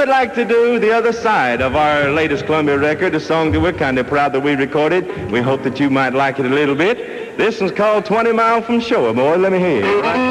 would like to do the other side of our latest Columbia record, a song that we're kind of proud that we recorded. We hope that you might like it a little bit. This one's called 20 Mile from Shore, boy. Let me hear it.